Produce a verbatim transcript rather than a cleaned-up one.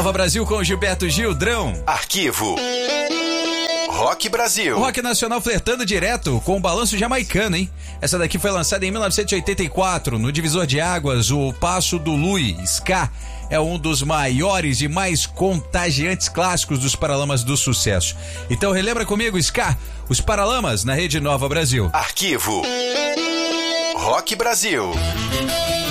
Nova Brasil com Gilberto Gildrão. Arquivo Rock Brasil. O rock nacional flertando direto com o balanço jamaicano, hein? Essa daqui foi lançada em mil novecentos e oitenta e quatro, no divisor de águas, o Passo do Lui, ska. É um dos maiores e mais contagiantes clássicos dos Paralamas do sucesso. Então relembra comigo, ska, os Paralamas na Rede Nova Brasil. Arquivo Rock Brasil.